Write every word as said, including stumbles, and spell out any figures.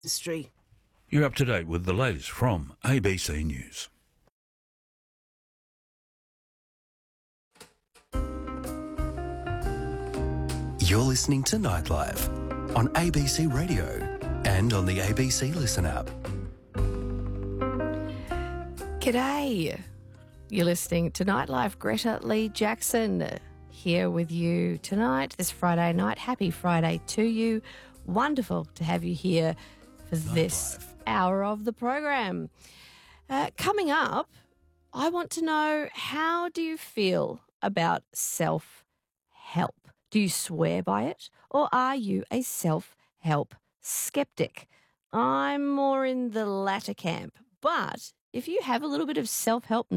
Industry. You're up to date with the latest from A B C News. You're listening to Nightlife on A B C Radio and on the A B C Listen app. G'day. You're listening to Nightlife. Greta Lee Jackson here with you tonight, this Friday night. Happy Friday to you. Wonderful to have you here for this hour of the program. Uh, coming up, I want to know, how do you feel about self-help? Do you swear by it, or are you a self-help skeptic? I'm more in the latter camp, but if you have a little bit of self-help